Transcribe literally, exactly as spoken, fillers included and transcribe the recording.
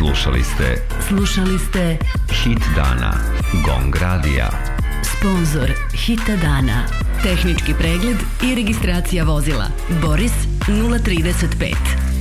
Slušali ste Slušali ste Hit dana Gong Radija. Sponzor Hita dana. Tehnički pregled i registracija vozila Boris nula trideset pet.